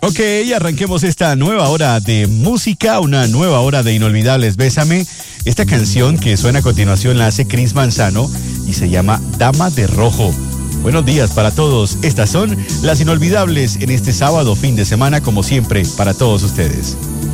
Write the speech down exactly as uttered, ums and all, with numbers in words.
Ok, arranquemos esta nueva hora de música, una nueva hora de Inolvidables Bésame. Esta canción que suena a continuación la hace Chris Manzano y se llama Dama de Rojo. Buenos días para todos. Estas son las Inolvidables en este sábado fin de semana, como siempre, para todos ustedes.